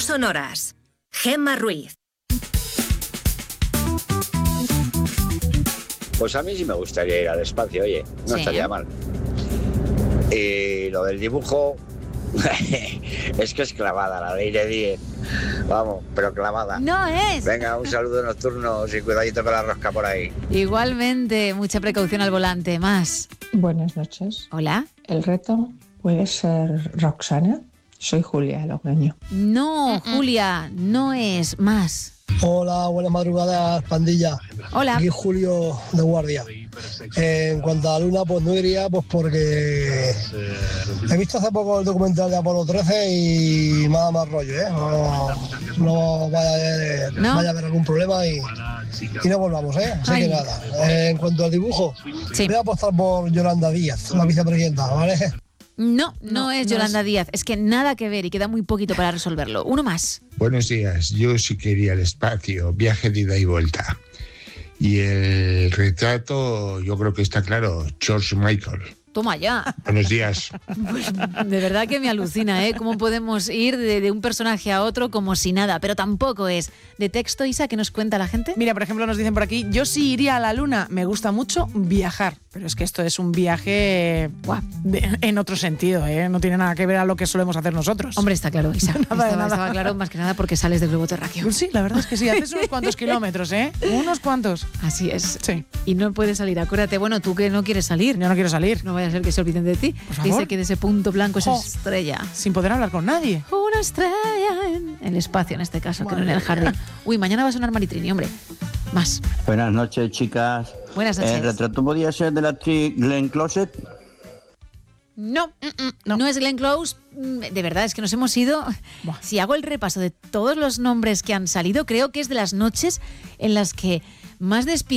sonoras. Gemma Ruiz. Pues a mí sí me gustaría ir al espacio, oye, no estaría mal. Y lo del dibujo, es que es clavada la ley de 10. Vamos, pero clavada. No es. Venga, un saludo nocturno y cuidadito con la rosca por ahí. Igualmente, mucha precaución al volante. Más. Buenas noches. Hola. El reto puede ser Roxana. Soy Julia Logroño. No, Julia, no es. Más. Hola, buenas madrugadas, pandilla. Hola. Aquí Julio de Guardia. En cuanto a Luna, pues no iría, pues porque he visto hace poco el documental de Apolo 13 y nada más rollo, ¿eh? No vaya a haber algún problema y no volvamos, ¿eh? Así que nada. En cuanto al dibujo, voy a apostar por Yolanda Díaz, la vicepresidenta, ¿vale? No es Yolanda Díaz. Es que nada que ver y queda muy poquito para resolverlo. Uno más. Buenos días, yo sí quería el espacio, viaje de ida y vuelta. Y el retrato, yo creo que está claro, George Michael. Toma ya. Buenos días. Pues de verdad que me alucina, ¿eh? Cómo podemos ir de un personaje a otro como si nada, pero tampoco es. De texto, Isa, ¿qué nos cuenta la gente? Mira, por ejemplo, nos dicen por aquí, yo sí iría a la luna, me gusta mucho viajar, pero es que esto es un viaje en otro sentido, ¿eh? No tiene nada que ver a lo que solemos hacer nosotros. Hombre, está claro, Isa. Nada. Estaba claro más que nada porque sales del globo terráqueo. Sí, la verdad es que sí, haces unos cuantos kilómetros, ¿eh? Unos cuantos. Así es. Sí. Y no puedes salir, acuérdate, bueno, tú que no quieres salir. Yo no quiero salir. No vaya a ser que se olviden de ti. Por favor. Dice que de ese punto blanco esa estrella. Sin poder hablar con nadie. Una estrella en el espacio, en este caso, que no en el jardín. Uy, mañana va a sonar Maritrini, hombre. Más. Buenas noches, chicas. Buenas noches. ¿El retrato podía ser de la actriz Glenn Close? No es Glenn Close. De verdad, es que nos hemos ido. Si hago el repaso de todos los nombres que han salido, creo que es de las noches en las que más